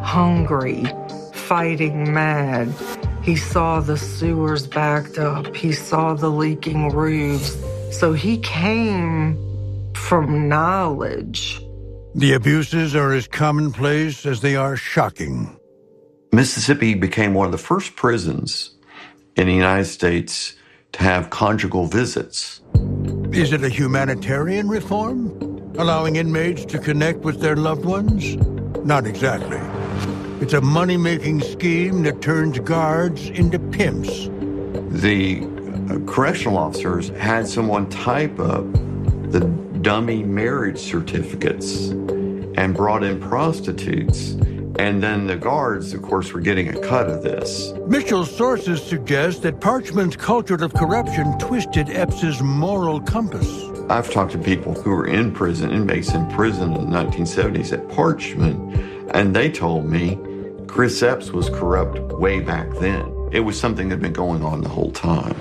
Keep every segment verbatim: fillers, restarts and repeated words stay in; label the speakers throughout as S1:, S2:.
S1: hungry, fighting mad. He saw the sewers backed up. He saw the leaking roofs. So he came from knowledge.
S2: The abuses are as commonplace as they are shocking.
S3: Mississippi became one of the first prisons in the United States to have conjugal visits.
S2: Is it a humanitarian reform? Allowing inmates to connect with their loved ones? Not exactly. It's a money-making scheme that turns guards into pimps.
S3: The uh, correctional officers had someone type up the dummy marriage certificates and brought in prostitutes. And then the guards, of course, were getting a cut of this.
S2: Mitchell's sources suggest that Parchman's culture of corruption twisted Epps's moral compass.
S3: I've talked to people who were in prison, inmates in prison in the nineteen seventies at Parchman, and they told me Chris Epps was corrupt way back then. It was something that had been going on the whole time.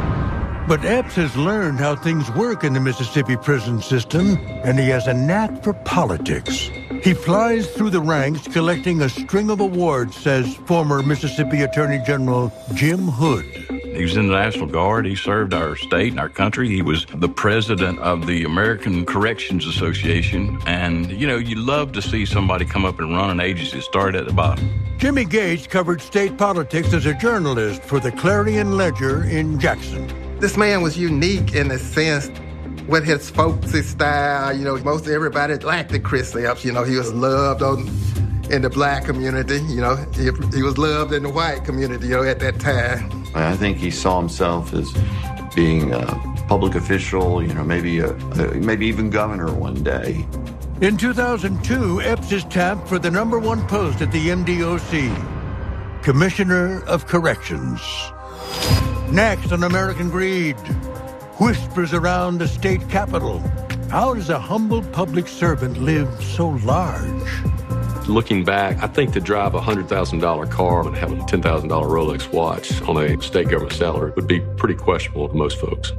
S2: But Epps has learned how things work in the Mississippi prison system, and he has a knack for politics. He flies through the ranks collecting a string of awards, says former Mississippi Attorney General Jim Hood.
S4: He was in the National Guard. He served our state and our country. He was the president of the American Corrections Association. And, you know, you love to see somebody come up and run an agency that started at the bottom.
S2: Jimmy Gage covered state politics as a journalist for the Clarion Ledger in Jackson.
S5: This man was unique in the sense with his folksy style. You know, most everybody liked the Chris Epps. You know, he was loved on, in the black community. You know, he, he was loved in the white community, you know, at that time.
S3: I think he saw himself as being a public official, you know, maybe a, a maybe even governor one day.
S2: In two thousand two, Epps is tapped for the number one post at the M D O C, Commissioner of Corrections. Next on American Greed, whispers around the state capitol. How does a humble public servant live so large?
S6: Looking back, I think to drive a one hundred thousand dollars car and have a ten thousand dollars Rolex watch on a state government salary would be pretty questionable to most folks.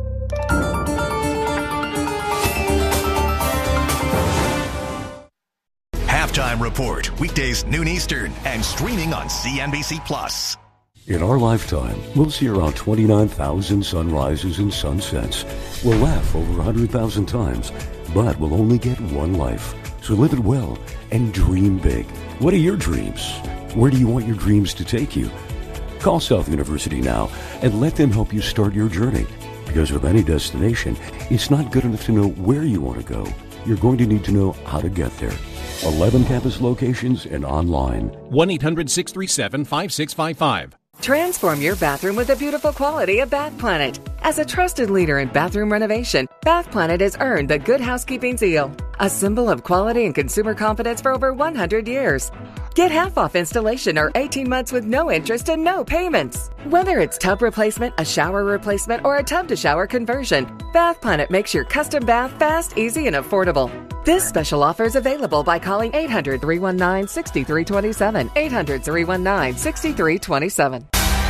S7: Halftime Report, weekdays noon Eastern and streaming on C N B C Plus.
S8: In our lifetime, we'll see around twenty-nine thousand sunrises and sunsets. We'll laugh over one hundred thousand times, but we'll only get one life. So live it well and dream big. What are your dreams? Where do you want your dreams to take you? Call South University now and let them help you start your journey. Because with any destination, it's not good enough to know where you want to go. You're going to need to know how to get there. eleven campus locations and online.
S9: one eight hundred six three seven five six five five.
S10: Transform your bathroom with the beautiful quality of Bath Planet. As a trusted leader in bathroom renovation, Bath Planet has earned the Good Housekeeping seal, a symbol of quality and consumer confidence for over one hundred years. Get half off installation or eighteen months with no interest and no payments. Whether it's tub replacement, a shower replacement, or a tub-to-shower conversion, Bath Planet makes your custom bath fast, easy, and affordable. This special offer is available by calling eight hundred, three one nine, six three two seven, eight hundred, three one nine, six three two seven.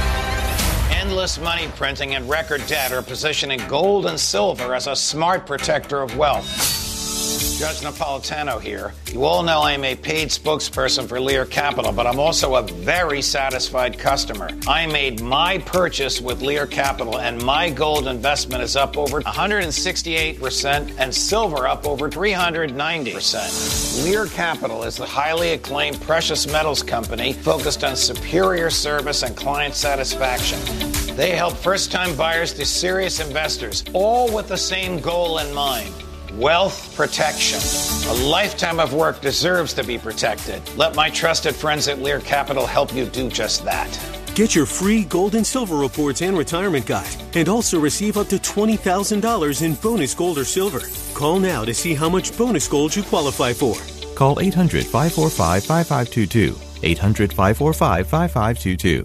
S11: Endless money printing and record debt are positioning gold and silver as a smart protector of wealth. Judge Napolitano here. You all know I'm a paid spokesperson for Lear Capital, but I'm also a very satisfied customer. I made my purchase with Lear Capital, and my gold investment is up over one hundred sixty-eight percent and silver up over three hundred ninety percent. Lear Capital is the highly acclaimed precious metals company focused on superior service and client satisfaction. They help first-time buyers to serious investors, all with the same goal in mind. Wealth protection. A lifetime of work deserves to be protected. Let my trusted friends at Lear Capital help you do just that.
S12: Get your free gold and silver reports and retirement guide, and also receive up to twenty thousand dollars in bonus gold or silver. Call now to see how much bonus gold you qualify for.
S13: Call eight hundred, five four five, five five two two. eight hundred, five four five, five five two two.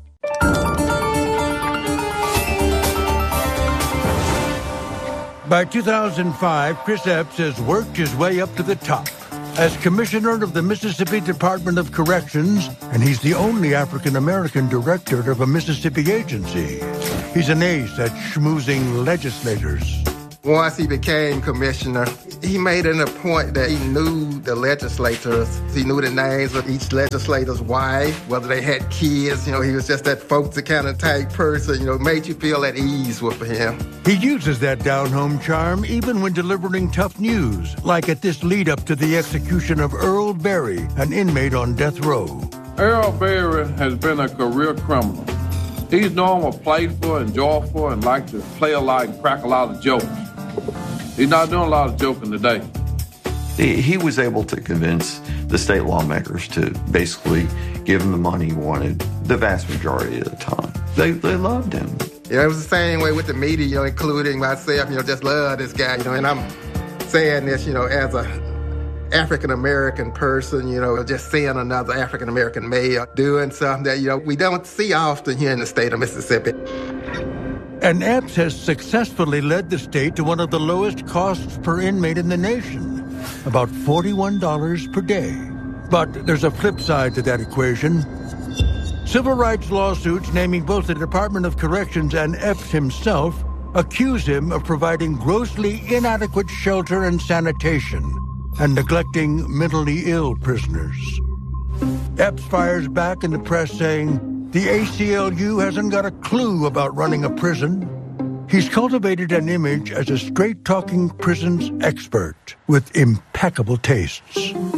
S2: By two thousand five, Chris Epps has worked his way up to the top as commissioner of the Mississippi Department of Corrections, and he's the only African-American director of a Mississippi agency. He's an ace at schmoozing legislators.
S5: Once he became commissioner, he made it a point that he knew the legislators. He knew the names of each legislator's wife, whether they had kids. You know, he was just that folksy kind of type person, you know, made you feel at ease with him.
S2: He uses that down-home charm even when delivering tough news, like at this lead-up to the execution of Earl Berry, an inmate on death row.
S14: Earl Berry has been a career criminal. He's normal, playful, and joyful, and likes to play a lot and crack a lot of jokes. He's not doing a lot of joking today.
S3: He, he was able to convince the state lawmakers to basically give him the money he wanted the vast majority of the time. They, they loved him.
S5: Yeah, it was the same way with the media, you know, including myself, you know, just love this guy, you know, and I'm saying this, you know, as a African-American person, you know, just seeing another African-American male doing something that, you know, we don't see often here in the state of Mississippi.
S2: And Epps has successfully led the state to one of the lowest costs per inmate in the nation, about forty-one dollars per day. But there's a flip side to that equation. Civil rights lawsuits naming both the Department of Corrections and Epps himself accuse him of providing grossly inadequate shelter and sanitation and neglecting mentally ill prisoners. Epps fires back in the press saying the A C L U hasn't got a clue about running a prison. He's cultivated an image as a straight-talking prisons expert with impeccable tastes.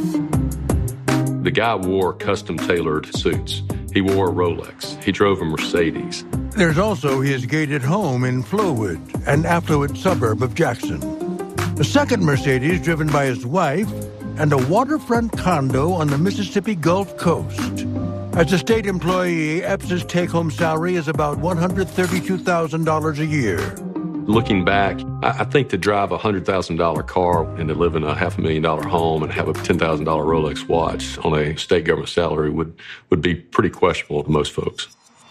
S6: The guy wore custom-tailored suits. He wore a Rolex. He drove a Mercedes.
S2: There's also his gated home in Flowood, an affluent suburb of Jackson. A second Mercedes driven by his wife, and a waterfront condo on the Mississippi Gulf Coast. As a state employee, Epps' take-home salary is about one hundred thirty-two thousand dollars a year.
S6: Looking back, I think to drive a one hundred thousand dollars car and to live in a half a million dollar home and have a ten thousand dollars Rolex watch on a state government salary would, would be pretty questionable to most folks.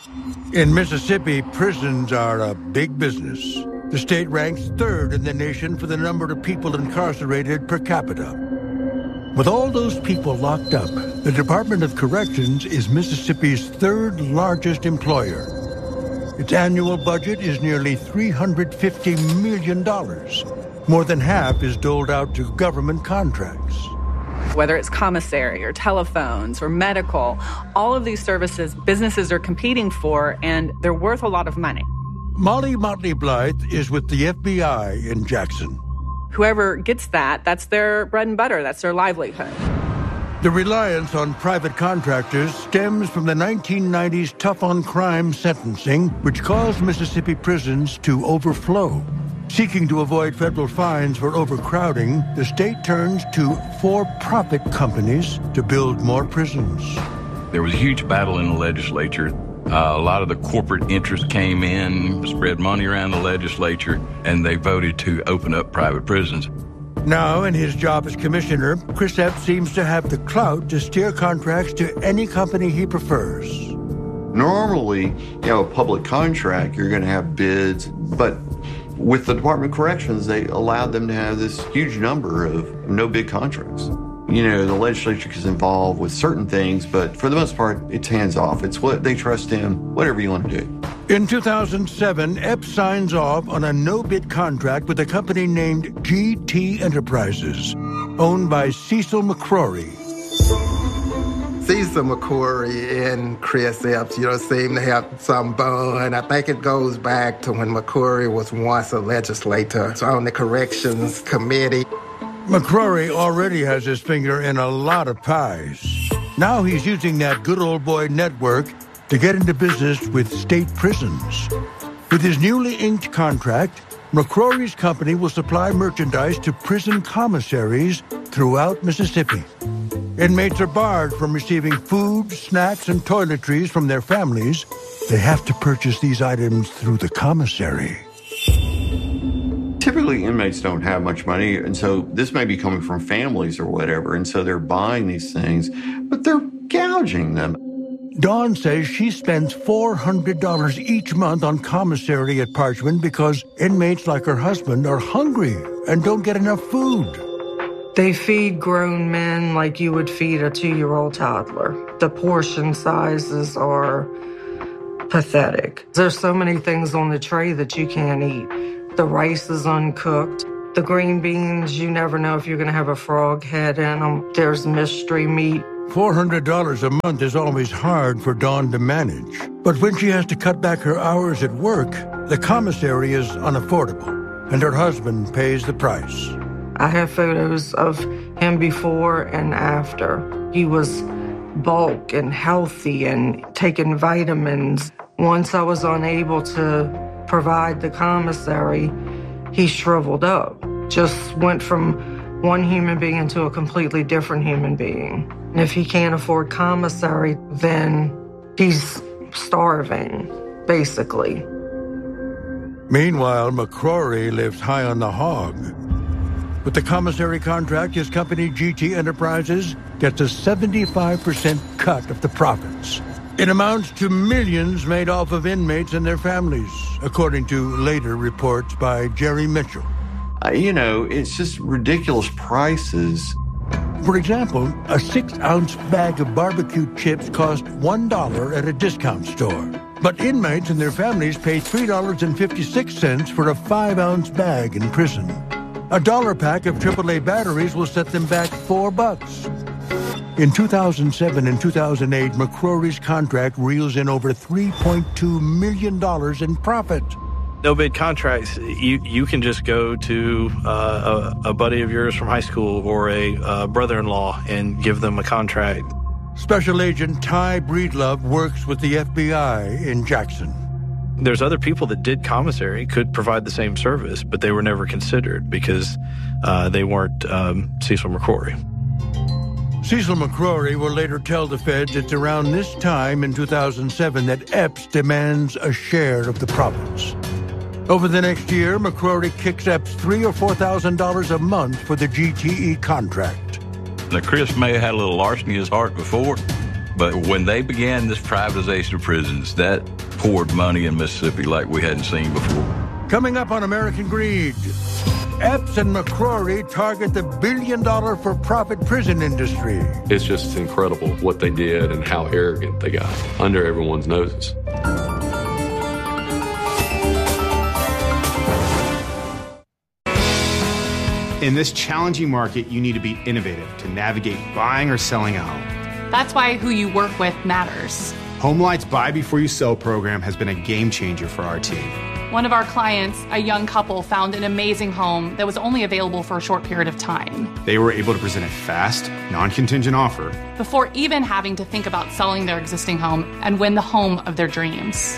S2: In Mississippi, prisons are a big business. The state ranks third in the nation for the number of people incarcerated per capita. With all those people locked up, the Department of Corrections is Mississippi's third largest employer. Its annual budget is nearly three hundred fifty million dollars. More than half is doled out to government contracts.
S15: Whether it's commissary or telephones or medical, all of these services businesses are competing for, and they're worth a lot of money.
S2: Molly Motley Blythe is with the F B I in Jackson.
S15: Whoever gets that, that's their bread and butter, that's their livelihood.
S2: The reliance on private contractors stems from the nineteen nineties tough-on-crime sentencing, which caused Mississippi prisons to overflow. Seeking to avoid federal fines for overcrowding, the state turns to for-profit companies to build more prisons.
S4: There was a huge battle in the legislature. Uh, a lot of the corporate interests came in, spread money around the legislature, and they voted to open up private prisons.
S2: Now, in his job as commissioner, Chris Epps seems to have the clout to steer contracts to any company he prefers.
S3: Normally, you know, a public contract, you're going to have bids, but with the Department of Corrections, they allowed them to have this huge number of no-bid contracts. You know, the legislature is involved with certain things, but for the most part, it's hands-off. It's what they trust him, whatever you want to do.
S2: In two thousand seven, Epps signs off on a no-bid contract with a company named G T Enterprises, owned by Cecil McCrory.
S5: Cecil McCrory and Chris Epps, you know, seem to have some bond. I think it goes back to when McCrory was once a legislator on the Corrections Committee.
S2: McCrory already has his finger in a lot of pies. Now he's using that good old boy network to get into business with state prisons. With his newly inked contract, McCrory's company will supply merchandise to prison commissaries throughout Mississippi. Inmates are barred from receiving food, snacks, and toiletries from their families. They have to purchase these items through the commissary.
S3: Typically, inmates don't have much money, and so this may be coming from families or whatever, and so they're buying these things, but they're gouging them.
S2: Dawn says she spends four hundred dollars each month on commissary at Parchman because inmates like her husband are hungry and don't get enough food.
S1: They feed grown men like you would feed a two-year-old toddler. The portion sizes are pathetic. There's so many things on the tray that you can't eat. The rice is uncooked. The green beans, you never know if you're going to have a frog head in them. There's mystery meat.
S2: four hundred dollars a month is always hard for Dawn to manage. But when she has to cut back her hours at work, the commissary is unaffordable, and her husband pays the price.
S1: I have photos of him before and after. He was bulk and healthy and taking vitamins. Once I was unable to provide the commissary, he shriveled up. Just went from one human being into a completely different human being. And if he can't afford commissary, then he's starving, basically.
S2: Meanwhile, McCrory lives high on the hog. With the commissary contract, his company, G T Enterprises, gets a seventy-five percent cut of the profits. It amounts to millions made off of inmates and their families, according to later reports by Jerry Mitchell.
S3: Uh, you know, it's just ridiculous prices.
S2: For example, a six-ounce bag of barbecue chips cost one dollar at a discount store. But inmates and their families pay three dollars and fifty-six cents for a five-ounce bag in prison. A dollar pack of triple A batteries will set them back four bucks. In two thousand seven and two thousand eight, McCrory's contract reels in over three point two million dollars in profit.
S16: No-bid contracts, you, you can just go to uh, a, a buddy of yours from high school or a uh, brother-in-law and give them a contract.
S2: Special Agent Ty Breedlove works with the F B I in Jackson.
S16: There's other people that did commissary, could provide the same service, but they were never considered because uh, they weren't um, Cecil McCrory.
S2: Cecil McCrory will later tell the feds it's around this time in two thousand seven that Epps demands a share of the profits. Over the next year, McCrory kicks Epps three thousand dollars or four thousand dollars a month for the G T E contract.
S4: Now, Chris may have had a little larceny in his heart before, but when they began this privatization of prisons, that poured money in Mississippi like we hadn't seen before.
S2: Coming up on American Greed, Epps and McCrory target the billion-dollar for-profit prison industry.
S6: It's just incredible what they did and how arrogant they got under everyone's noses.
S17: In this challenging market, you need to be innovative to navigate buying or selling a home.
S18: That's why who you work with matters.
S17: HomeLight's Buy Before You Sell program has been a game changer for our team.
S18: One of our clients, a young couple, found an amazing home that was only available for a short period of time.
S17: They were able to present a fast, non-contingent offer
S18: before even having to think about selling their existing home and win the home of their dreams.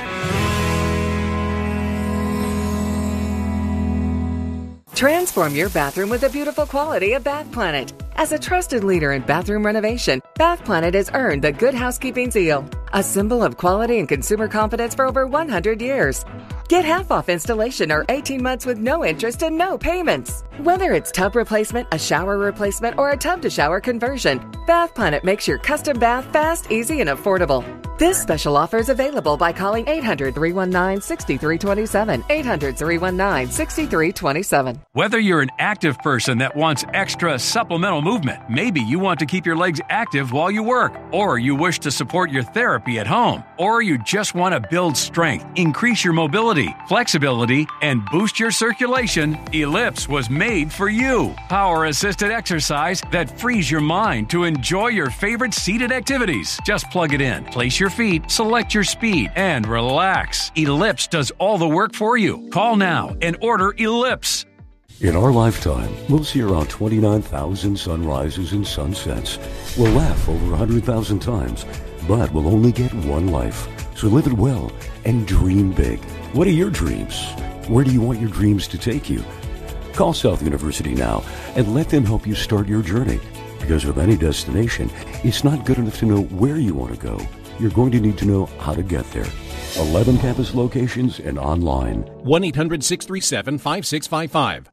S10: Transform your bathroom with the beautiful quality of Bath Planet. As a trusted leader in bathroom renovation, Bath Planet has earned the Good Housekeeping seal, a symbol of quality and consumer confidence for over one hundred years. Get half off installation or eighteen months with no interest and no payments. Whether it's tub replacement, a shower replacement, or a tub-to-shower conversion, Bath Planet makes your custom bath fast, easy, and affordable. This special offer is available by calling eight hundred, three one nine, six three two seven, eight hundred, three one nine, six three two seven.
S19: Whether you're an active person that wants extra supplemental movement, maybe you want to keep your legs active while you work, or you wish to support your therapy at home, or you just want to build strength, increase your mobility, flexibility, and boost your circulation, Ellipse was made for you. Power-assisted exercise that frees your mind to enjoy your favorite seated activities. Just plug it in, place your feet, select your speed, and relax. Ellipse does all the work for you. Call now and order Ellipse.
S8: In our lifetime, we'll see around twenty-nine thousand sunrises and sunsets. We'll laugh over one hundred thousand times, but we'll only get one life. So live it well and dream big. What are your dreams? Where do you want your dreams to take you? Call South University now and let them help you start your journey. Because with any destination, it's not good enough to know where you want to go. You're going to need to know how to get there. eleven campus locations and online.
S9: one eight hundred, six three seven, five six five five.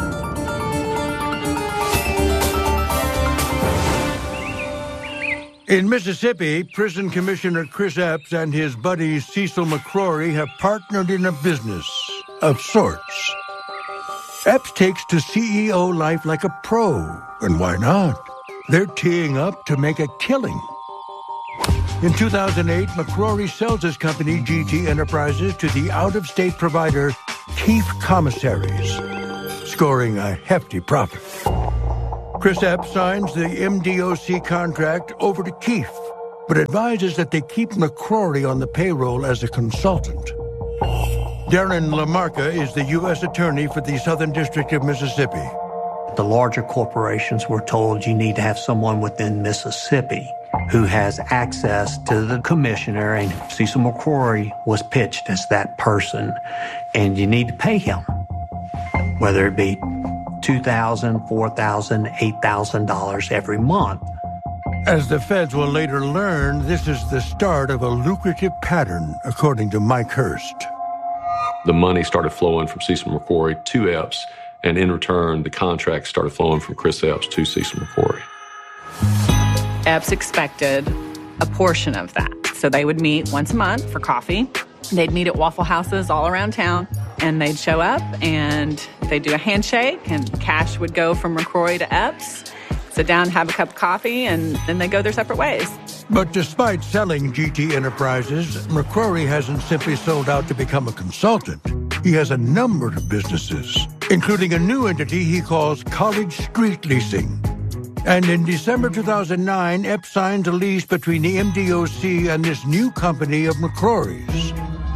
S2: In Mississippi, Prison Commissioner Chris Epps and his buddy Cecil McCrory have partnered in a business of sorts. Epps takes to C E O life like a pro, and why not? They're teeing up to make a killing. In two thousand eight, McCrory sells his company, G T Enterprises, to the out-of-state provider Keefe Commissaries, scoring a hefty profit. Chris Epps signs the M D O C contract over to Keefe, but advises that they keep McCrory on the payroll as a consultant. Darren Lamarca is the U S Attorney for the Southern District of Mississippi.
S20: The larger corporations were told you need to have someone within Mississippi who has access to the commissioner, and Cecil McCrory was pitched as that person, and you need to pay him, whether it be two thousand dollars, four thousand dollars, eight thousand dollars every month.
S2: As the feds will later learn, this is the start of a lucrative pattern, according to Mike Hurst.
S6: The money started flowing from Cecil McCrory to Epps, and in return, the contract started flowing from Chris Epps to Cecil McCrory.
S15: Epps expected a portion of that. So they would meet once a month for coffee. They'd meet at Waffle Houses all around town, and they'd show up, and they'd do a handshake, and cash would go from McCrory to Epps, sit down, have a cup of coffee, and then they go their separate ways.
S2: But despite selling G T Enterprises, McCrory hasn't simply sold out to become a consultant. He has a number of businesses, including a new entity he calls College Street Leasing. And in December two thousand nine, Epps signs a lease between the M D O C and this new company of McCrory's.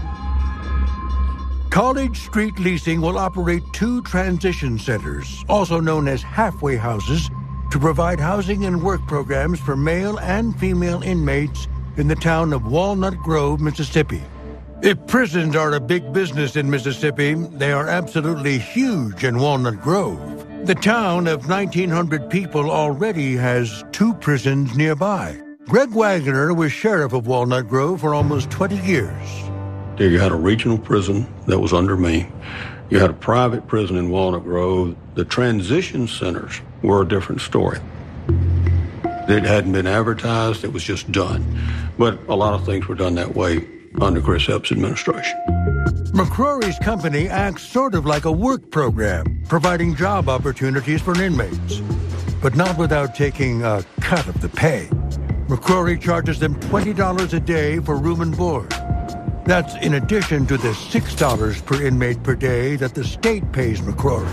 S2: College Street Leasing will operate two transition centers, also known as halfway houses, to provide housing and work programs for male and female inmates in the town of Walnut Grove, Mississippi. If prisons are a big business in Mississippi, they are absolutely huge in Walnut Grove. The town of nineteen hundred people already has two prisons nearby. Greg Wagner was sheriff of Walnut Grove for almost twenty years.
S21: You had a regional prison that was under me. You had a private prison in Walnut Grove. The transition centers were a different story. It hadn't been advertised. It was just done. But a lot of things were done that way under Chris Epps' administration.
S2: McCrory's company acts sort of like a work program, providing job opportunities for inmates, but not without taking a cut of the pay. McCrory charges them twenty dollars a day for room and board. That's in addition to the six dollars per inmate per day that the state pays McCrory.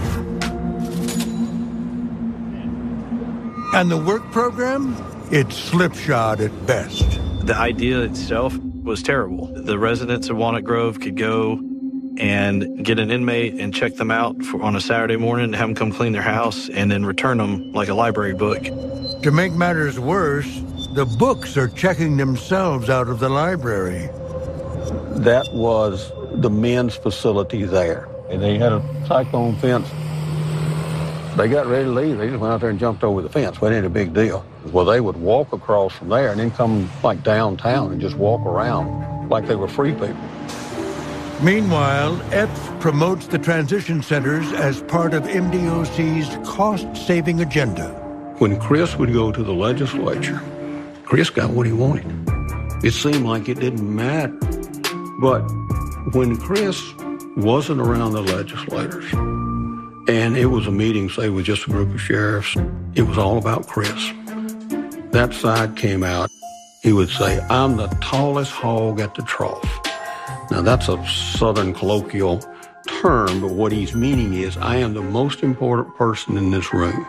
S2: And the work program? It's slipshod at best.
S16: The idea itself was terrible. The residents of Walnut Grove could go and get an inmate and check them out for, on a Saturday morning, have them come clean their house, and then return them like a library book.
S2: To make matters worse, the books are checking themselves out of the library.
S21: That was the men's facility there. And they had a cyclone fence. They got ready to leave. They just went out there and jumped over the fence. Well, it ain't a big deal. Well, they would walk across from there and then come like downtown and just walk around like they were free people.
S2: Meanwhile, Epps promotes the transition centers as part of M D O C's cost-saving agenda.
S21: When Chris would go to the legislature, Chris got what he wanted. It seemed like it didn't matter. But when Chris wasn't around the legislators, and it was a meeting, say, with just a group of sheriffs, it was all about Chris. That side came out. He would say, I'm the tallest hog at the trough. Now, that's a Southern colloquial term, but what he's meaning is, I am the most important person in this room.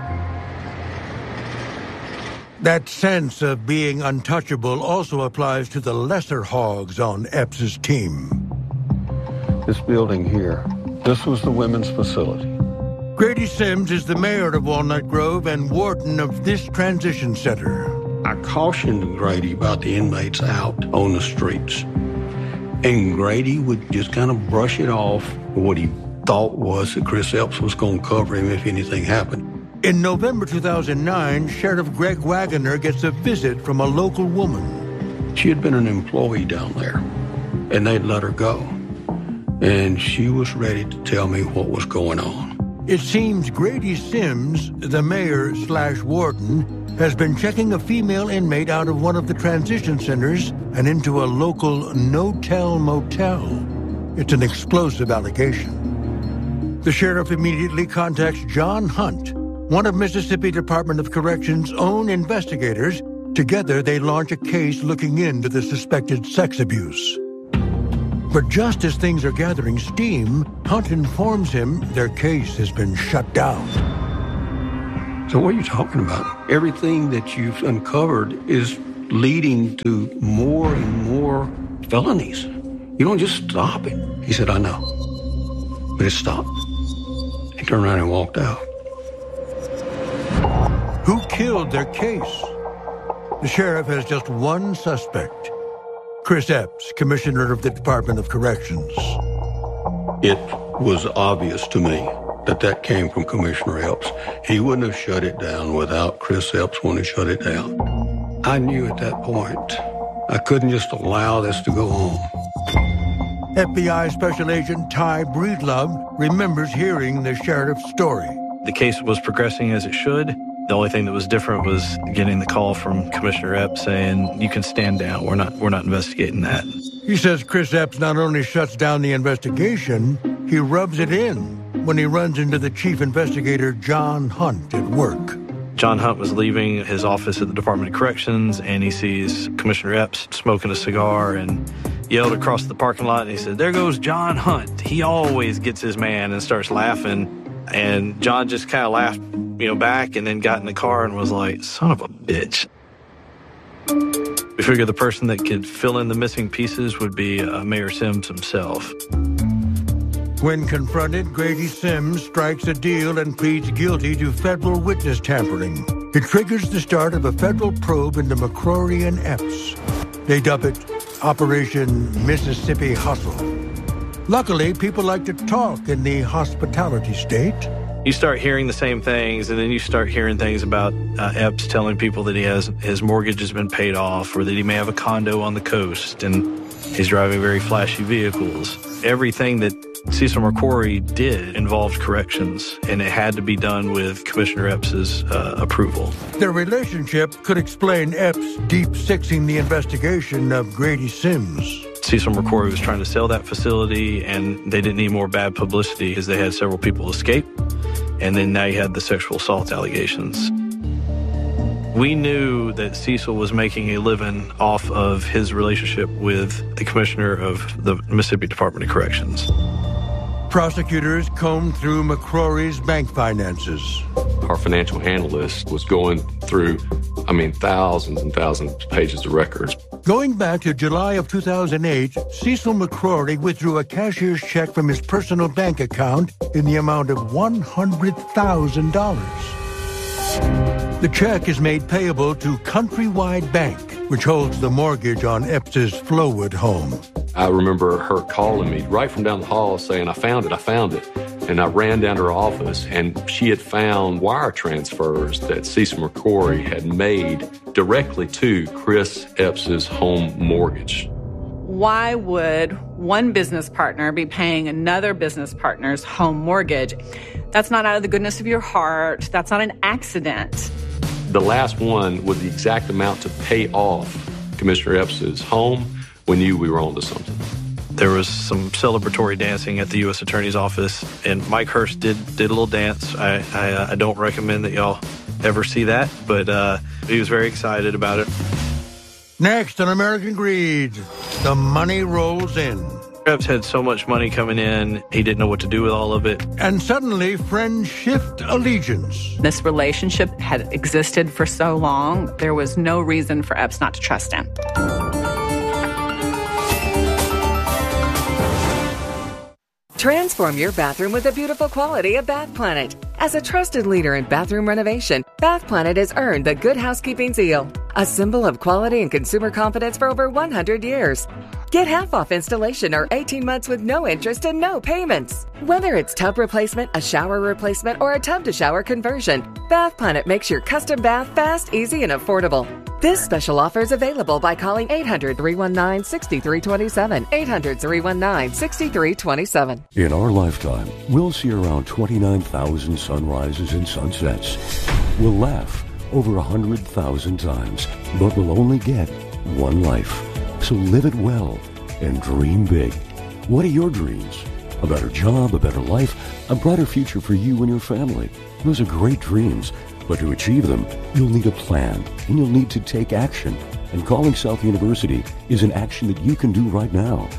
S2: That sense of being untouchable also applies to the lesser hogs on Epps' team.
S21: This building here, this was the women's facility.
S2: Grady Sims is the mayor of Walnut Grove and warden of this transition center.
S21: I cautioned Grady about the inmates out on the streets. And Grady would just kind of brush it off. What he thought was that Chris Epps was going to cover him if anything happened.
S2: In November two thousand nine, Sheriff Greg Wagner gets a visit from a local woman.
S21: She had been an employee down there, and they'd let her go. And she was ready to tell me what was going on.
S2: It seems Grady Sims, the mayor slash warden, has been checking a female inmate out of one of the transition centers and into a local no-tell motel. It's an explosive allegation. The sheriff immediately contacts John Hunt, one of Mississippi Department of Corrections' own investigators. Together, they launch a case looking into the suspected sex abuse. But just as things are gathering steam, Hunt informs him their case has been shut down.
S21: So what are you talking about? Everything that you've uncovered is leading to more and more felonies. You don't just stop it. He said, I know. But it stopped. He turned around and walked out.
S2: Who killed their case? The sheriff has just one suspect. Chris Epps, Commissioner of the Department of Corrections.
S21: It was obvious to me that that came from Commissioner Epps. He wouldn't have shut it down without Chris Epps wanting to shut it down. I knew at that point I couldn't just allow this to go on.
S2: F B I Special Agent Ty Breedlove remembers hearing the sheriff's story.
S16: The case was progressing as it should. The only thing that was different was getting the call from Commissioner Epps saying, you can stand down. We're not, we're not investigating that.
S2: He says Chris Epps not only shuts down the investigation, he rubs it in when he runs into the chief investigator, John Hunt, at work.
S16: John Hunt was leaving his office at the Department of Corrections, and he sees Commissioner Epps smoking a cigar and yelled across the parking lot, and he said, there goes John Hunt. He always gets his man, and starts laughing. And John just kind of laughed, you know, back, and then got in the car and was like, son of a bitch. We figured the person that could fill in the missing pieces would be uh, Mayor Sims himself.
S2: When confronted, Grady Sims strikes a deal and pleads guilty to federal witness tampering. It triggers the start of a federal probe into McCrory and Epps. They dub it Operation Mississippi Hustle. Luckily, people like to talk in the hospitality state.
S16: You start hearing the same things, and then you start hearing things about uh, Epps telling people that he has his mortgage has been paid off, or that he may have a condo on the coast, and he's driving very flashy vehicles. Everything that Cecil McCrory did involved corrections, and it had to be done with Commissioner Epps's uh, approval.
S2: Their relationship could explain Epps deep-sixing the investigation of Grady Sims.
S16: Cecil McCrory was trying to sell that facility, and they didn't need more bad publicity because they had several people escape. And then now you had the sexual assault allegations. We knew that Cecil was making a living off of his relationship with the commissioner of the Mississippi Department of Corrections.
S2: Prosecutors combed through McCrory's bank finances.
S6: Our financial analyst was going through, I mean, thousands and thousands of pages of records.
S2: Going back to July of two thousand eight, Cecil McCrory withdrew a cashier's check from his personal bank account in the amount of one hundred thousand dollars. The check is made payable to Countrywide Bank, which holds the mortgage on Epps's Flowood home.
S6: I remember her calling me right from down the hall saying, I found it, I found it. And I ran down to her office, and she had found wire transfers that Cecil McCrory had made directly to Chris Epps's home mortgage.
S15: Why would one business partner be paying another business partner's home mortgage? That's not out of the goodness of your heart. That's not an accident.
S6: The last one with the exact amount to pay off Commissioner Epps's home, we knew we were onto something.
S16: There was some celebratory dancing at the U S Attorney's office, and Mike Hurst did did a little dance. I I, I don't recommend that y'all ever see that, but uh, he was very excited about it.
S2: Next on American Greed, the money rolls in.
S16: Epps had so much money coming in, he didn't know what to do with all of it.
S2: And suddenly, friends shift allegiance.
S15: This relationship had existed for so long, there was no reason for Epps not to trust him.
S10: Transform your bathroom with the beautiful quality of Bath Planet. As a trusted leader in bathroom renovation, Bath Planet has earned the Good Housekeeping seal, a symbol of quality and consumer confidence for over one hundred years. Get half off installation or eighteen months with no interest and no payments. Whether it's tub replacement, a shower replacement, or a tub-to-shower conversion, Bath Planet makes your custom bath fast, easy, and affordable. This special offer is available by calling eight hundred, three one nine, six three two seven, eight hundred, three one nine, six three two seven.
S8: In our lifetime, we'll see around twenty-nine thousand sunrises and sunsets. We'll laugh over one hundred thousand times, but we'll only get one life. So live it well and dream big. What are your dreams? A better job, a better life, a brighter future for you and your family. Those are great dreams, but to achieve them, you'll need a plan, and you'll need to take action. And calling South University is an action that you can do right now.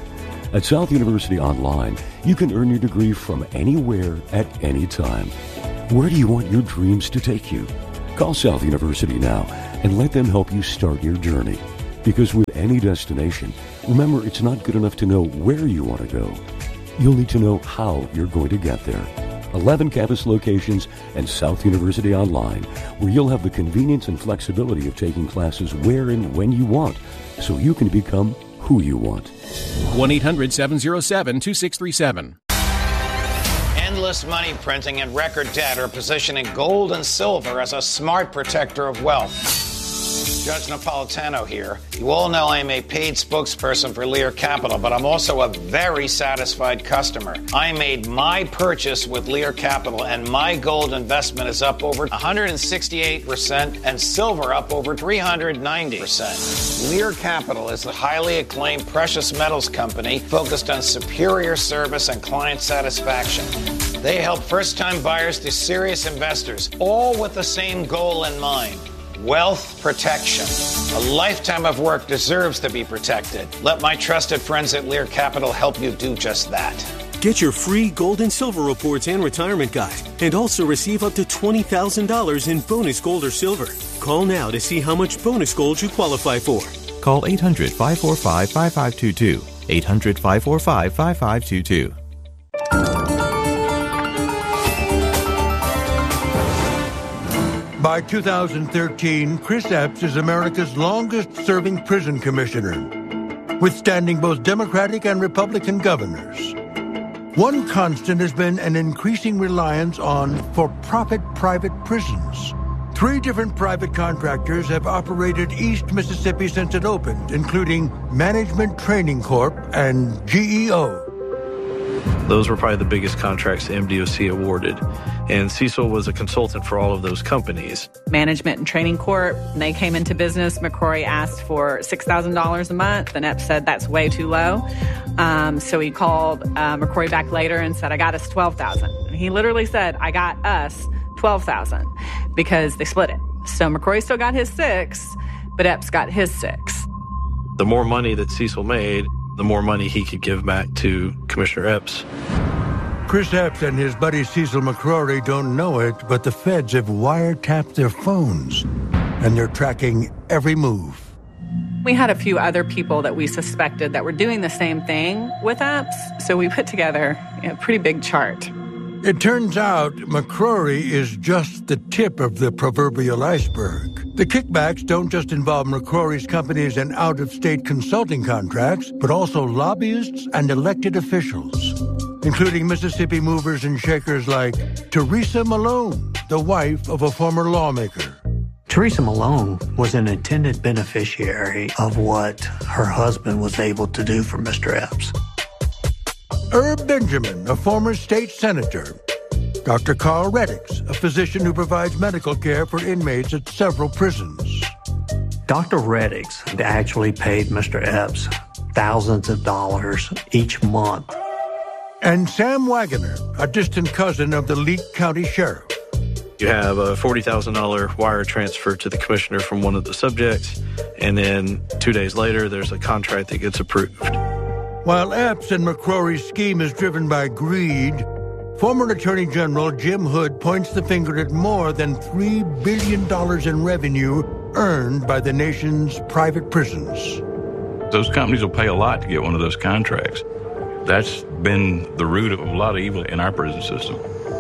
S8: At South University Online, you can earn your degree from anywhere at any time. Where do you want your dreams to take you? Call South University now and let them help you start your journey. Because with any destination, remember, it's not good enough to know where you want to go. You'll need to know how you're going to get there. eleven campus locations and South University Online, where you'll have the convenience and flexibility of taking classes where and when you want, so you can become who you want.
S9: one eight hundred seven oh seven two six three seven.
S11: Endless money printing and record debt are positioning gold and silver as a smart protector of wealth. Judge Napolitano here. You all know I'm a paid spokesperson for Lear Capital, but I'm also a very satisfied customer. I made my purchase with Lear Capital, and my gold investment is up over one hundred sixty-eight percent and silver up over three hundred ninety percent. Lear Capital is a highly acclaimed precious metals company focused on superior service and client satisfaction. They help first-time buyers to serious investors, all with the same goal in mind: wealth protection. A lifetime of work deserves to be protected. Let my trusted friends at Lear Capital help you do just that.
S12: Get your free gold and silver reports and retirement guide, and also receive up to twenty thousand dollars in bonus gold or silver. Call now to see how much bonus gold you qualify for.
S13: Call eight hundred, five four five, five five two two. eight hundred, five four five, five five two two.
S2: By two thousand thirteen, Chris Epps is America's longest-serving prison commissioner, withstanding both Democratic and Republican governors. One constant has been an increasing reliance on for-profit private prisons. Three different private contractors have operated East Mississippi since it opened, including Management Training Corp and G E O.
S16: Those were probably the biggest contracts the M D O C awarded. And Cecil was a consultant for all of those companies.
S15: Management and Training Corp, they came into business. McCrory asked for six thousand dollars a month, and Epps said that's way too low. Um, so he called uh, McCrory back later and said, I got us twelve thousand dollars. And he literally said, I got us twelve thousand dollars, because they split it. So McCrory still got his six, but Epps got his six.
S16: The more money that Cecil made, the more money he could give back to Commissioner Epps.
S2: Chris Epps and his buddy Cecil McCrory don't know it, but the feds have wiretapped their phones, and they're tracking every move.
S15: We had a few other people that we suspected that were doing the same thing with Epps, so we put together a pretty big chart.
S2: It turns out McCrory is just the tip of the proverbial iceberg. The kickbacks don't just involve McCrory's companies and out-of-state consulting contracts, but also lobbyists and elected officials, including Mississippi movers and shakers like Teresa Malone, the wife of a former lawmaker.
S20: Teresa Malone was an intended beneficiary of what her husband was able to do for Mister Epps.
S2: Herb Benjamin, a former state senator. Doctor Carl Reddix, a physician who provides medical care for inmates at several prisons.
S20: Doctor Reddix actually paid Mister Epps thousands of dollars each month.
S2: And Sam Wagoner, a distant cousin of the Leake County Sheriff.
S16: You have a forty thousand dollars wire transfer to the commissioner from one of the subjects, and then two days later, there's a contract that gets approved.
S2: While Epps and McCrory's scheme is driven by greed, former Attorney General Jim Hood points the finger at more than three billion dollars in revenue earned by the nation's private prisons.
S4: Those companies will pay a lot to get one of those contracts. That's been the root of a lot of evil in our prison system.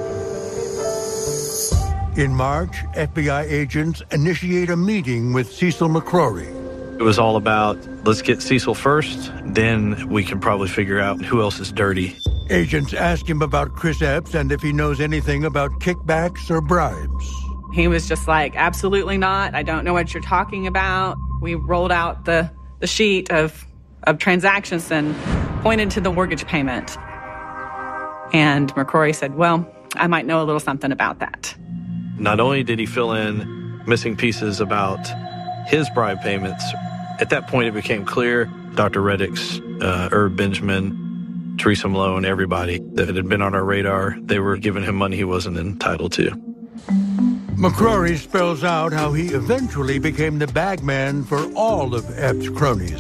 S2: In March, F B I agents initiate a meeting with Cecil McCrory.
S16: It was all about, let's get Cecil first, then we can probably figure out who else is dirty.
S2: Agents ask him about Chris Epps and if he knows anything about kickbacks or bribes.
S15: He was just like, absolutely not. I don't know what you're talking about. We rolled out the, the sheet of, of transactions and pointed to the mortgage payment. And McCrory said, well, I might know a little something about that.
S16: Not only did he fill in missing pieces about his bribe payments, at that point it became clear Doctor Reddix, uh, Herb Benjamin, Teresa Malone, everybody that had been on our radar, they were giving him money he wasn't entitled to.
S2: McCrory spells out how he eventually became the bagman for all of Epps' cronies.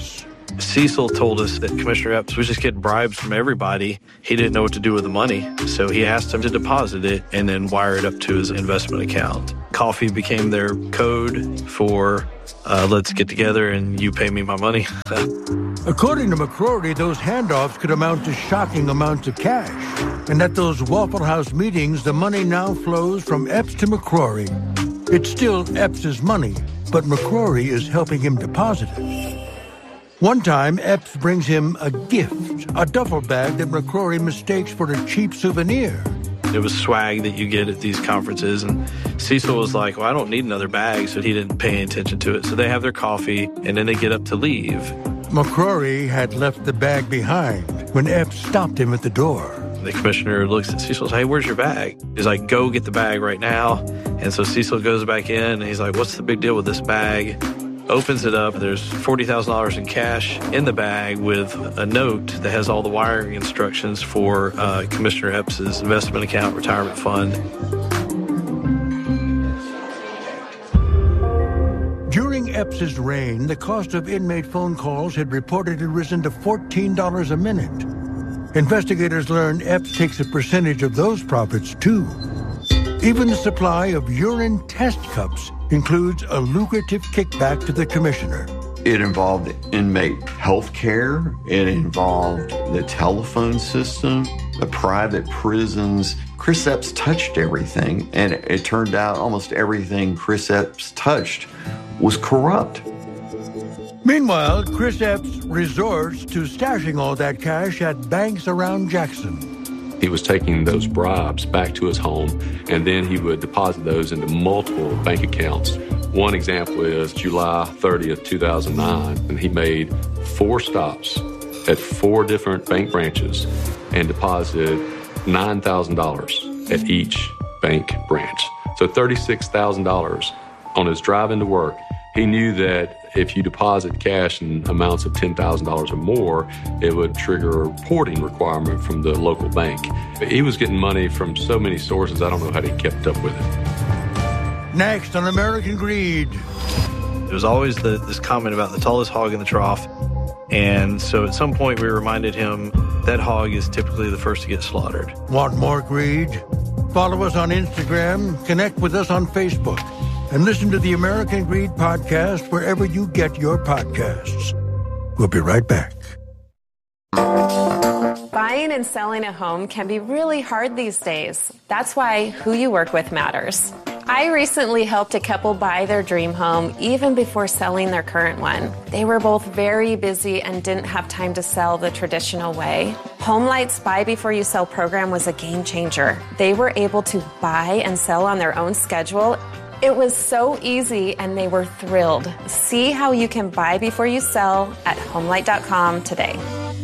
S16: Cecil told us that Commissioner Epps was just getting bribes from everybody. He didn't know what to do with the money, so he asked him to deposit it and then wire it up to his investment account. Coffee became their code for uh, let's get together and you pay me my money.
S2: According to McCrory, those handoffs could amount to shocking amounts of cash. And at those Waffle House meetings, the money now flows from Epps to McCrory. It's still Epps' money, but McCrory is helping him deposit it. One time, Epps brings him a gift, a duffel bag that McCrory mistakes for a cheap souvenir.
S16: It was swag that you get at these conferences, and Cecil was like, well, I don't need another bag, so he didn't pay any attention to it. So they have their coffee, and then they get up to leave.
S2: McCrory had left the bag behind when Epps stopped him at the door.
S16: The commissioner looks at Cecil and says, hey, where's your bag? He's like, go get the bag right now. And so Cecil goes back in, and he's like, what's the big deal with this bag? Opens it up. There's forty thousand dollars in cash in the bag with a note that has all the wiring instructions for uh, Commissioner Epps' investment account, retirement fund.
S2: During Epps' reign, the cost of inmate phone calls had reportedly risen to fourteen dollars a minute. Investigators learned Epps takes a percentage of those profits, too. Even the supply of urine test cups includes a lucrative kickback to the commissioner.
S3: It involved inmate health care. It involved the telephone system, the private prisons. Chris Epps touched everything, and it turned out almost everything Chris Epps touched was corrupt.
S2: Meanwhile, Chris Epps resorts to stashing all that cash at banks around Jackson.
S6: He was taking those bribes back to his home, and then he would deposit those into multiple bank accounts. One example is July thirtieth, two thousand nine, and he made four stops at four different bank branches and deposited nine thousand dollars at each bank branch. So thirty-six thousand dollars on his drive into work. He knew that if you deposit cash in amounts of ten thousand dollars or more, it would trigger a reporting requirement from the local bank. He was getting money from so many sources, I don't know how he kept up with it.
S2: Next on American Greed.
S16: There was always the, this comment about the tallest hog in the trough. And so at some point we reminded him that hog is typically the first to get slaughtered.
S2: Want more greed? Follow us on Instagram, connect with us on Facebook, and listen to the American Greed podcast wherever you get your podcasts. We'll be right back.
S7: Buying and selling a home can be really hard these days. That's why who you work with matters. I recently helped a couple buy their dream home even before selling their current one. They were both very busy and didn't have time to sell the traditional way. HomeLight's Buy Before You Sell program was a game changer. They were able to buy and sell on their own schedule. It was so easy, and they were thrilled. See how you can buy before you sell at homelight dot com today.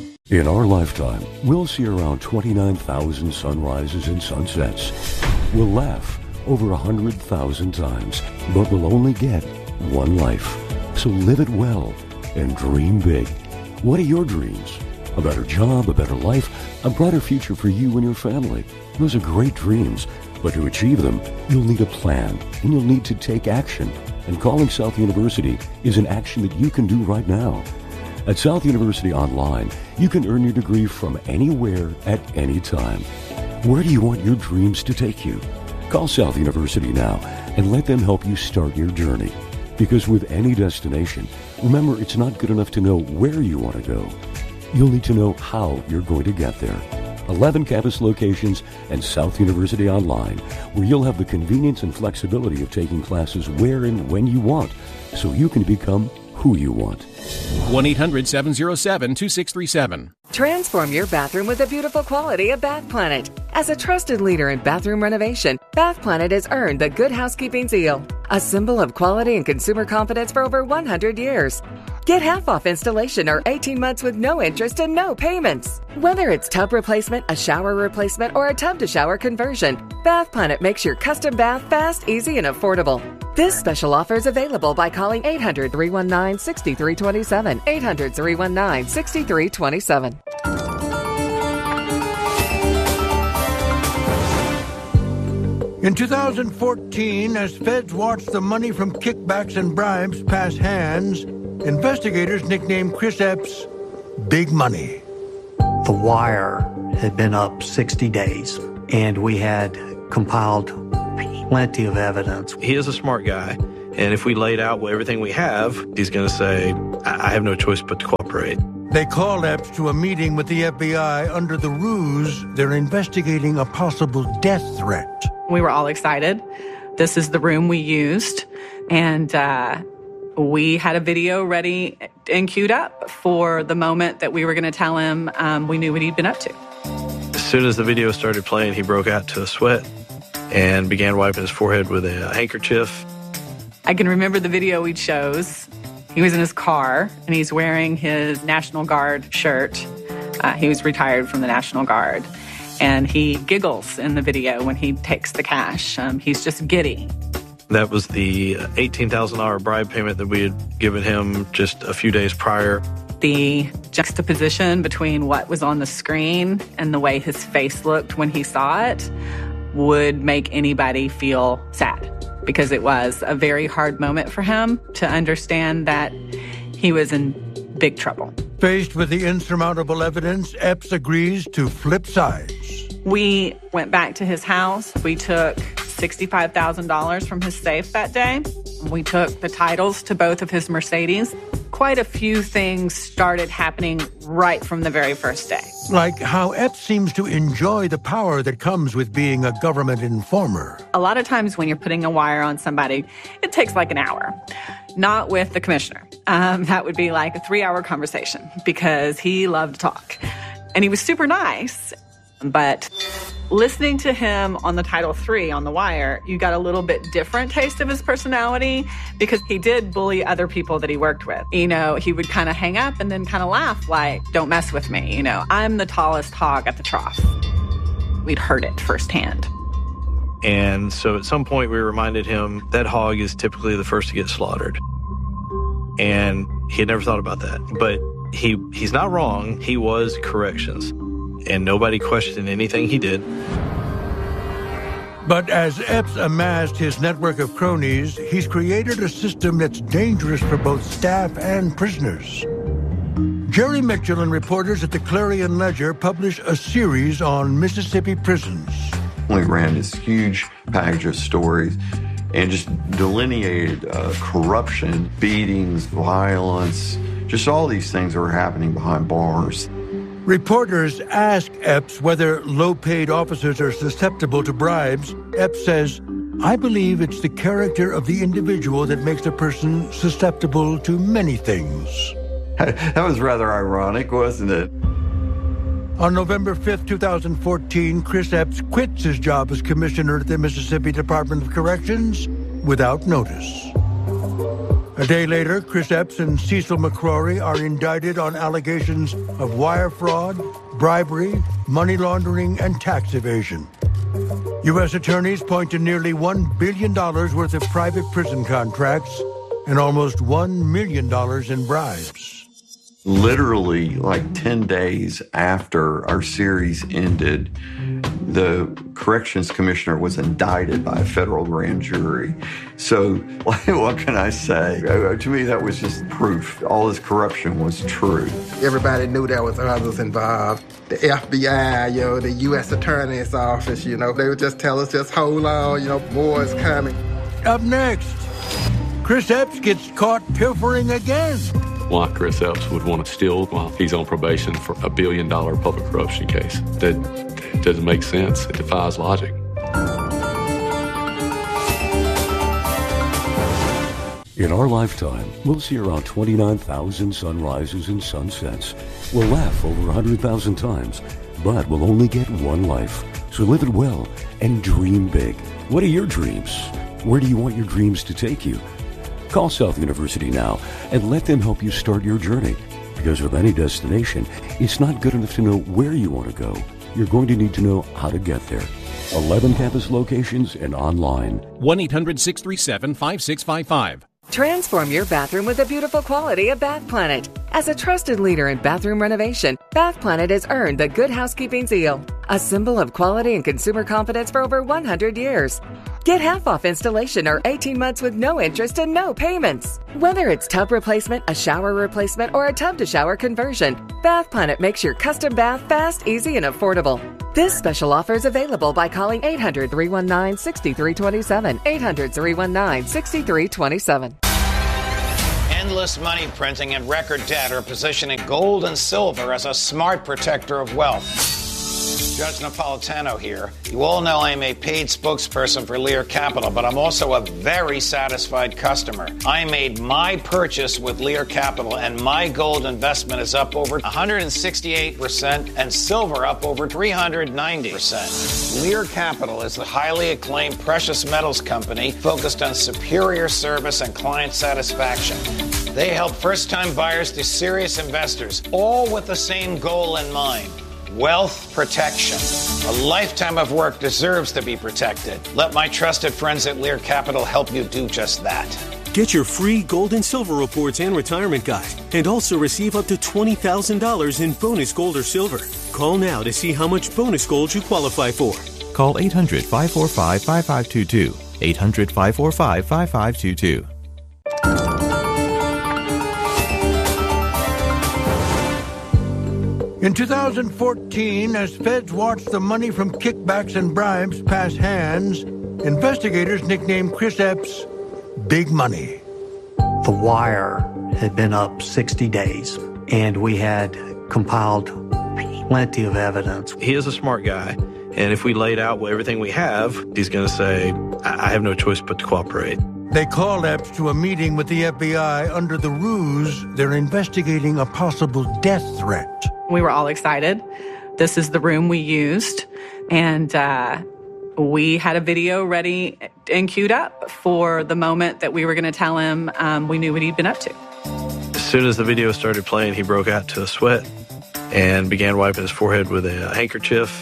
S8: In our lifetime, we'll see around twenty-nine thousand sunrises and sunsets. We'll laugh over one hundred thousand times, but we'll only get one life. So live it well and dream big. What are your dreams? A better job, a better life, a brighter future for you and your family. Those are great dreams. But to achieve them, you'll need a plan, and you'll need to take action. And calling South University is an action that you can do right now. At South University Online, you can earn your degree from anywhere at any time. Where do you want your dreams to take you? Call South University now and let them help you start your journey. Because with any destination, remember, it's not good enough to know where you want to go. You'll need to know how you're going to get there. eleven campus locations and South University Online, where you'll have the convenience and flexibility of taking classes where and when you want, so you can become who you want.
S9: one eight hundred seven oh seven two six three seven.
S10: Transform your bathroom with the beautiful quality of Bath Planet. As a trusted leader in bathroom renovation, Bath Planet has earned the Good Housekeeping seal, a symbol of quality and consumer confidence for over one hundred years. Get half off installation or eighteen months with no interest and no payments. Whether it's tub replacement, a shower replacement, or a tub-to-shower conversion, Bath Planet makes your custom bath fast, easy, and affordable. This special offer is available by calling eight hundred, three one nine, six three two seven, eight hundred, three one nine, six three two seven.
S2: In two thousand fourteen, as feds watched the money from kickbacks and bribes pass hands, Investigators nicknamed Chris Epps Big Money.
S20: The Wire had been up sixty days, and we had compiled plenty of evidence.
S16: He is a smart guy, and if we laid out everything we have, he's going to say, I-, I have no choice but to cooperate.
S2: They called Epps to a meeting with the F B I under the ruse they're investigating a possible death threat.
S15: We were all excited. This is the room we used, and uh, we had a video ready and queued up for the moment that we were going to tell him um, we knew what he'd been up to.
S16: As soon as the video started playing, he broke out to a sweat and began wiping his forehead with a handkerchief.
S15: I can remember the video we chose. He was in his car, and he's wearing his National Guard shirt. Uh, he was retired from the National Guard. And he giggles in the video when he takes the cash. Um, he's just giddy.
S16: That was the eighteen thousand dollars bribe payment that we had given him just a few days prior.
S15: The juxtaposition between what was on the screen and the way his face looked when he saw it would make anybody feel sad, because it was a very hard moment for him to understand that he was in big trouble.
S2: Faced with the insurmountable evidence, Epps agrees to flip sides.
S15: We went back to his house. We took sixty-five thousand dollars from his safe that day. We took the titles to both of his Mercedes. Quite a few things started happening right from the very first day.
S2: Like how Epps seems to enjoy the power that comes with being a government informer.
S15: A lot of times when you're putting a wire on somebody, it takes like an hour. Not with the commissioner. Um, that would be like a three-hour conversation because he loved to talk. And he was super nice. But listening to him on the Title three on The Wire, you got a little bit different taste of his personality because he did bully other people that he worked with. You know, he would kind of hang up and then kind of laugh like, don't mess with me. You know, I'm the tallest hog at the trough. We'd heard it firsthand.
S16: And so at some point we reminded him that hog is typically the first to get slaughtered. And he had never thought about that. But he he's not wrong. He was corrections. And nobody questioned anything he did.
S2: But as Epps amassed his network of cronies, he's created a system that's dangerous for both staff and prisoners. Jerry Mitchell and reporters at the Clarion Ledger published a series on Mississippi prisons.
S3: We ran this huge package of stories and just delineated uh, corruption, beatings, violence, just all these things that were happening behind bars.
S2: Reporters ask Epps whether low-paid officers are susceptible to bribes. Epps says, I believe it's the character of the individual that makes a person susceptible to many things.
S3: That was rather ironic, wasn't it?
S2: On November fifth, two thousand fourteen, Chris Epps quits his job as commissioner at the Mississippi Department of Corrections without notice. A day later, Chris Epps and Cecil McCrory are indicted on allegations of wire fraud, bribery, money laundering, and tax evasion. U S attorneys point to nearly one billion dollars worth of private prison contracts and almost one million dollars in bribes.
S3: Literally, like ten days after our series ended, the corrections commissioner was indicted by a federal grand jury. So, what can I say? To me, that was just proof. All this corruption was true.
S5: Everybody knew there was others involved. The F B I, you know, the U S Attorney's Office, you know, they would just tell us, just hold on, you know, more is coming.
S2: Up next, Chris Epps gets caught pilfering again.
S6: Why Chris Epps would want to steal while he's on probation for a billion dollar public corruption case. That, that doesn't make sense. It defies logic.
S8: In our lifetime, we'll see around twenty-nine thousand sunrises and sunsets. We'll laugh over one hundred thousand times, but we'll only get one life. So live it well and dream big. What are your dreams? Where do you want your dreams to take you? Call South University now and let them help you start your journey. Because with any destination, it's not good enough to know where you want to go. You're going to need to know how to get there. eleven campus locations and online.
S9: one eight hundred six three seven five six five five.
S10: Transform your bathroom with the beautiful quality of Bath Planet. As a trusted leader in bathroom renovation, Bath Planet has earned the Good Housekeeping seal, a symbol of quality and consumer confidence for over one hundred years. Get half off installation or eighteen months with no interest and no payments. Whether it's tub replacement, a shower replacement, or a tub-to-shower conversion, Bath Planet makes your custom bath fast, easy, and affordable. This special offer is available by calling eight hundred, three one nine, six three two seven, eight hundred, three one nine, six three two seven.
S11: Endless money printing and record debt are positioning gold and silver as a smart protector of wealth. Judge Napolitano here. You all know I'm a paid spokesperson for Lear Capital, but I'm also a very satisfied customer. I made my purchase with Lear Capital, and my gold investment is up over one hundred sixty-eight percent and silver up over three hundred ninety percent. Lear Capital is a highly acclaimed precious metals company focused on superior service and client satisfaction. They help first-time buyers to serious investors, all with the same goal in mind. Wealth protection. A lifetime of work deserves to be protected. Let my trusted friends at Lear Capital help you do just that.
S12: Get your free gold and silver reports and retirement guide, and also receive up to twenty thousand dollars in bonus gold or silver. Call now to see how much bonus gold you qualify for.
S13: Call eight hundred, five four five, five five two two. eight hundred, five four five, five five two two.
S2: In two thousand fourteen, as feds watched the money from kickbacks and bribes pass hands, investigators nicknamed Chris Epps Big Money.
S20: The Wire had been up sixty days, and we had compiled plenty of evidence.
S16: He is a smart guy, and if we laid out everything we have, he's going to say, I have no choice but to cooperate.
S2: They called Epps to a meeting with the F B I under the ruse they're investigating a possible death threat.
S15: We were all excited. This is the room we used, and uh, we had a video ready and queued up for the moment that we were going to tell him um, we knew what he'd been up to.
S16: As soon as the video started playing, he broke out to a sweat and began wiping his forehead with a handkerchief.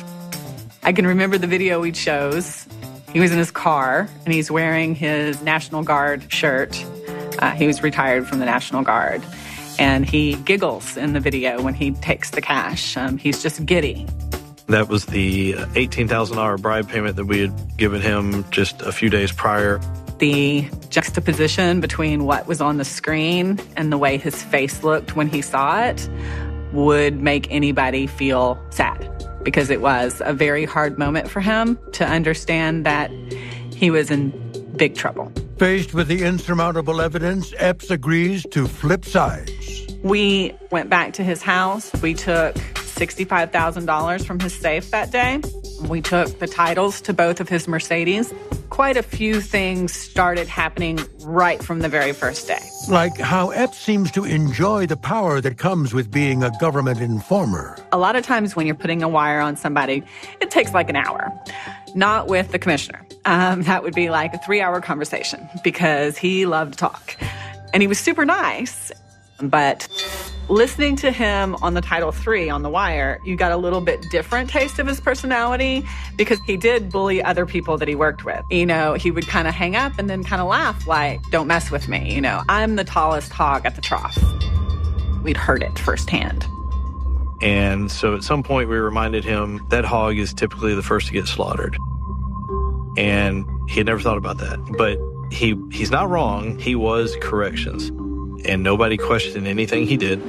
S15: I can remember the video we chose. He was in his car, and he's wearing his National Guard shirt. Uh, he was retired from the National Guard. And he giggles in the video when he takes the cash. Um, he's just giddy.
S16: That was the eighteen thousand dollars bribe payment that we had given him just a few days prior.
S15: The juxtaposition between what was on the screen and the way his face looked when he saw it would make anybody feel sad, because it was a very hard moment for him to understand that he was in big trouble.
S2: Faced with the insurmountable evidence, Epps agrees to flip sides.
S15: We went back to his house. We took sixty-five thousand dollars from his safe that day. We took the titles to both of his Mercedes. Quite a few things started happening right from the very first day.
S2: Like how Epps seems to enjoy the power that comes with being a government informer.
S15: A lot of times when you're putting a wire on somebody, it takes like an hour. Not with the commissioner. Um, that would be like a three-hour conversation because he loved to talk. And he was super nice. But listening to him on the Title three on The Wire, you got a little bit different taste of his personality because he did bully other people that he worked with. You know, he would kind of hang up and then kind of laugh like, don't mess with me. You know, I'm the tallest hog at the trough. We'd heard it firsthand.
S16: And so at some point we reminded him that hog is typically the first to get slaughtered. And he had never thought about that. But he he's not wrong. He was corrections. And nobody questioned anything he did.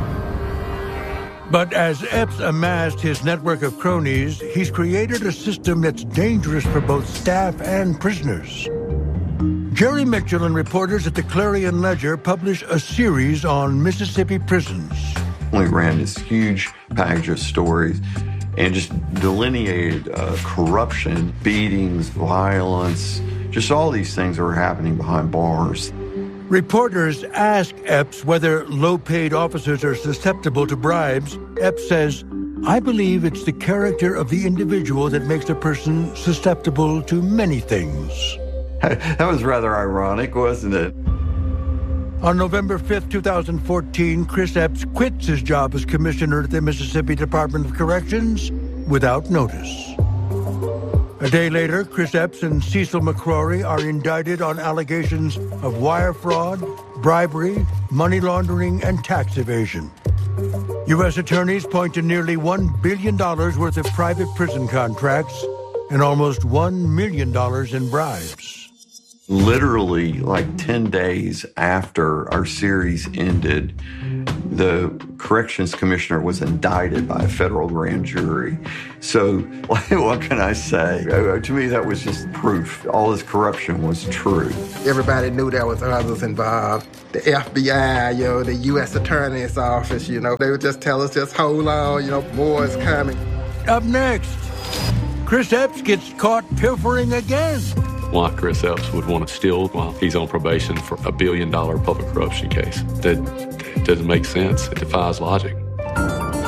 S2: But as Epps amassed his network of cronies, he's created a system that's dangerous for both staff and prisoners. Jerry Mitchell and reporters at the Clarion Ledger publish a series on Mississippi prisons.
S3: We ran this huge package of stories and just delineated uh, corruption, beatings, violence, just all these things that were happening behind bars.
S2: Reporters ask Epps whether low-paid officers are susceptible to bribes. Epps says, I believe it's the character of the individual that makes a person susceptible to many things.
S3: That was rather ironic, wasn't it?
S2: On November fifth, two thousand fourteen, Chris Epps quits his job as commissioner at the Mississippi Department of Corrections without notice. A day later, Chris Epps and Cecil McCrory are indicted on allegations of wire fraud, bribery, money laundering, and tax evasion. U S attorneys point to nearly one billion dollars worth of private prison contracts and almost one million dollars in bribes.
S3: Literally, like ten days after our series ended, the corrections commissioner was indicted by a federal grand jury. So what can I say? To me, that was just proof. All this corruption was true.
S5: Everybody knew there was others involved. The F B I, you know, the U S Attorney's Office, you know, they would just tell us, just hold on, you know, more is coming.
S2: Up next, Chris Epps gets caught pilfering again.
S6: Why Chris Epps would want to steal while he's on probation for a billion dollar public corruption case. That doesn't make sense. It defies logic.